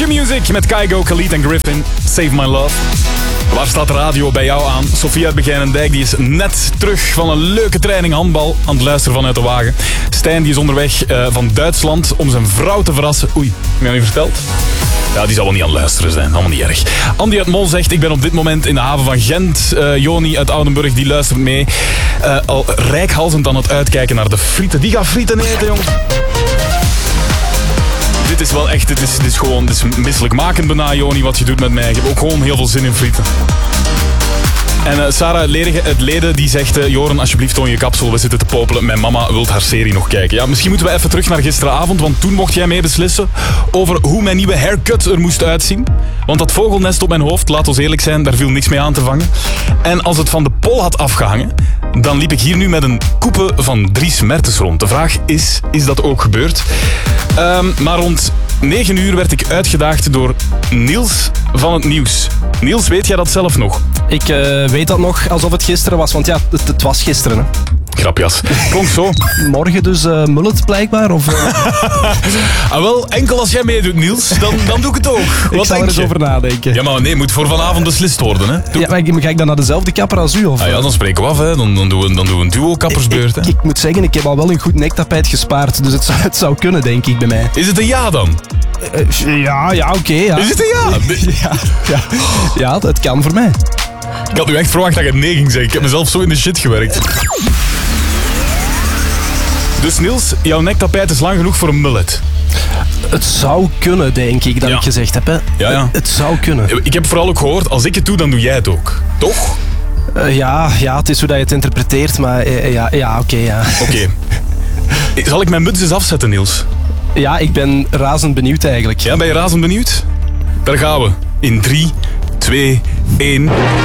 Q-Music met Kygo, Khalid en Griffin. Save My Love. Waar staat de radio bij jou aan? Sofia uit Begijnendijk die is net terug van een leuke training handbal aan het luisteren vanuit de wagen. Stijn die is onderweg van Duitsland om zijn vrouw te verrassen. Oei, heb je dat niet verteld? Ja, die zal wel niet aan het luisteren zijn. Allemaal niet erg. Andy uit Mol zegt, ik ben op dit moment in de haven van Gent. Joni uit Oudenburg, die luistert mee. Al reikhalzend aan het uitkijken naar de frieten. Die gaat frieten eten, jongens. Dit is wel echt, dit is misselijkmakend bijna, Joni, wat je doet met mij. Ik heb ook gewoon heel veel zin in frieten. En Sarah uit Leden die zegt, Joren, alsjeblieft toon je kapsel, we zitten te popelen. Mijn mama wil haar serie nog kijken. Ja, misschien moeten we even terug naar gisteravond, want toen mocht jij mee beslissen over hoe mijn nieuwe haircut er moest uitzien. Want dat vogelnest op mijn hoofd, laat ons eerlijk zijn, daar viel niks mee aan te vangen. En als het van de pol had afgehangen, dan liep ik hier nu met een coupe van Dries Mertens rond. De vraag is dat ook gebeurd? Maar rond 9 uur werd ik uitgedaagd door Niels van het Nieuws. Niels, weet jij dat zelf nog? Ik weet dat nog alsof het gisteren was, want ja, het was gisteren. Hè. Grapjas. Klonk zo. Morgen dus mullet blijkbaar? Of, wel, enkel als jij meedoet, Niels, dan doe ik het ook. Ik zal er eens over nadenken. Ja, maar nee, moet voor vanavond beslist worden. Hè? Ja, maar ga ik dan naar dezelfde kapper als u? Of? Ah, ja, dan spreken we af. Hè. Dan doen we een duo-kappersbeurt. Ik moet zeggen, ik heb al wel een goed nektapijt gespaard, dus het zou kunnen, denk ik, bij mij. Is het een ja dan? Ja, oké. Ja. Is het een ja? Ja, het kan voor mij. Ik had nu echt verwacht dat je nee ging zeggen. Ik heb mezelf zo in de shit gewerkt. Dus Niels, jouw nektapijt is lang genoeg voor een mullet. Het zou kunnen, denk ik, dat ik gezegd heb. Hè. Ja. Het zou kunnen. Ik heb vooral ook gehoord, als ik het doe, dan doe jij het ook. Toch? Ja, het is hoe dat je het interpreteert, maar oké. Oké. Zal ik mijn muts eens afzetten, Niels? Ja, ik ben razend benieuwd eigenlijk. Ja, ben je razend benieuwd? Daar gaan we. In 3, 2, 1...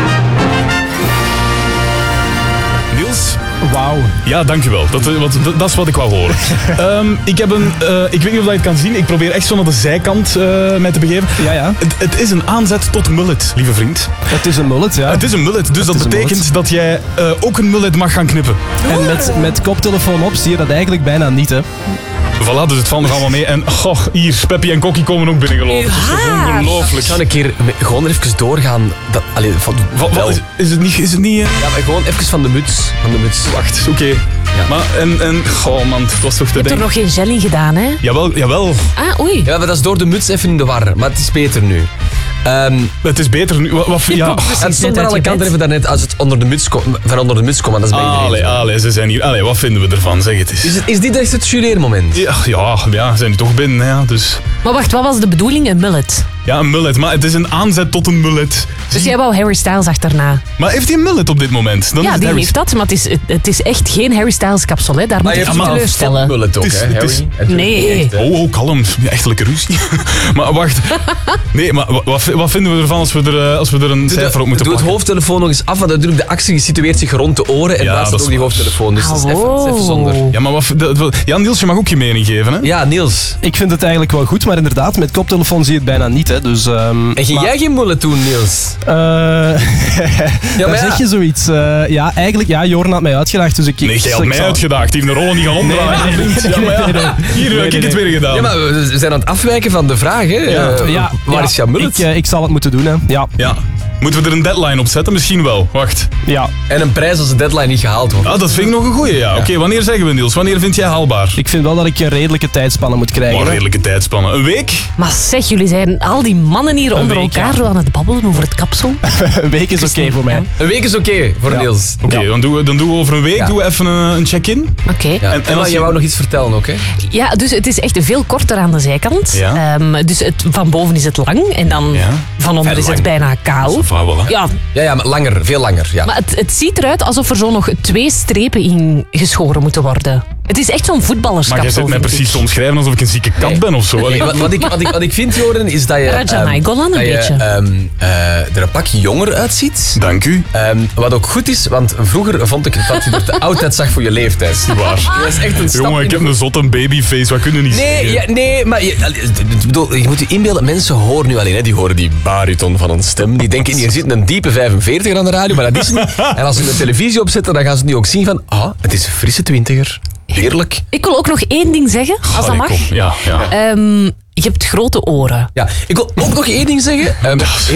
Niels? Wauw. Ja, dankjewel. Dat is wat ik wou horen. Ik weet niet of je het kan zien. Ik probeer echt zo naar de zijkant mij te begeven. Ja. Het is een aanzet tot mullet, lieve vriend. Het is een mullet, ja. Het is een mullet, dus dat betekent dat jij ook een mullet mag gaan knippen. En met koptelefoon op zie je dat eigenlijk bijna niet, hè. Voilà, dus het valt nog allemaal mee. En hier, Peppy en Kokkie komen ook binnengelopen. Dat is ongelooflijk. Ik zou een keer gewoon even doorgaan. Is het niet... Ja, maar gewoon even van de muts. Wacht, oké. Ja. Maar, oh man, het was toch te denken. Je hebt er nog geen gel in gedaan, hè? Jawel. Ah, oei. Ja, maar dat is door de muts even in de war. Maar het is beter nu. Het is beter nu. Het stond aan alle kanten even daarnet als het onder de muts komt. Van onder de muts komt, maar dat is bij iedereen. Ze zijn hier. Allee, wat vinden we ervan? Zeg het eens. Is dit echt het jureermoment? Ja, ze zijn nu toch binnen. Ja, dus. Maar wacht, wat was de bedoeling? Een mullet? Ja, een mullet, maar het is een aanzet tot een mullet. Dus jij wou Harry Styles achterna? Maar heeft hij een mullet op dit moment? Dan heeft dat, maar het is echt geen Harry Styles kapsel, hè. Daar moet je niet teleurstellen. Mullet ook, hè, Harry? Nee. Oh, kalm. Echtelijke ruzie. Maar wacht. Nee, maar wat vinden we ervan als we er een cijfer op moeten doe pakken? Het hoofdtelefoon nog eens af, want natuurlijk de actie situeert zich rond de oren en daar staat ook die hoofdtelefoon. Dus dat is even zonder. Ja, maar Niels, je mag ook je mening geven, hè? Ja, Niels. Ik vind het eigenlijk wel goed, maar inderdaad, met koptelefoon zie je het bijna niet, hè. Dus, en ging jij geen mullet doen, Niels? Zeg je zoiets. Eigenlijk, Joren had mij uitgedaagd, dus ik... Nee, jij had mij uitgedaagd. Die heeft een rol niet gaan omdraaien. Nee. Hier heb ik het weer gedaan. Ja, maar we zijn aan het afwijken van de vraag, hè. Waar is jouw mullet? Ik zal het moeten doen, hè. Ja. Moeten we er een deadline op zetten? Misschien wel. Wacht. Ja. En een prijs als de deadline niet gehaald wordt. Ah, dat vind ik nog een goeie, ja. Oké, wanneer zeggen we, Niels? Wanneer vind jij haalbaar? Ik vind wel dat ik een redelijke tijdspanne moet krijgen. Een redelijke tijdspanne. Een week? Maar zeg, jullie zijn al die mannen hier onder elkaar zo aan het babbelen over het kapsel. Een week is oké voor mij. Een week is oké voor Niels. Oké, dan doen we over een week doen we even een check-in. Oké. Ja. En als je wou nog iets vertellen ook, hè? Ja, dus het is echt veel korter aan de zijkant. Ja. Dus van boven is het lang en dan van onder is het bijna kaal. Ja, maar langer, veel langer. Ja. Maar het ziet eruit alsof er zo nog 2 strepen in geschoren moeten worden. Het is echt zo'n voetballerskapsel. Maar jij zit mij precies te omschrijven alsof ik een zieke kat ben of zo. Nee, wat ik vind, Joren, is dat je... Raja Nainggolan een beetje. Er een pakje jonger uitziet. Dank u. Wat ook goed is, want vroeger vond ik dat je er te oud uitzag voor je leeftijd. Waar. Dat is echt een stap. Jongen, ik heb een zotte babyface, wat kunnen niet zeggen? Nee, maar je moet je inbeelden, mensen horen nu alleen, hè, die horen die bariton van een stem. Die denken, hier zit een diepe 45er aan de radio, maar dat is niet. En als ze de televisie opzetten, dan gaan ze nu ook zien van, het is een frisse 20er. Heerlijk. Ik wil ook nog één ding zeggen, als dat Allee, mag. kom. Ja. Je hebt grote oren. Ja, ik wil ook nog één ding zeggen.